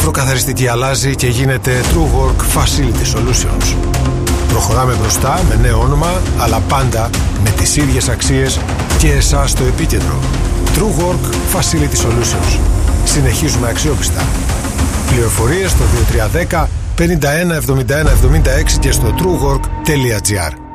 υδροκαθαριστική αλλάζει και γίνεται TrueWork Facility Solutions. Προχωράμε μπροστά με νέο όνομα, αλλά πάντα με τις ίδιες αξίες και εσάς στο επίκεντρο. TrueWork Facility Solutions. Συνεχίζουμε αξιόπιστα. Πληροφορίες στο 2310 51 71 76 και στο truework.gr.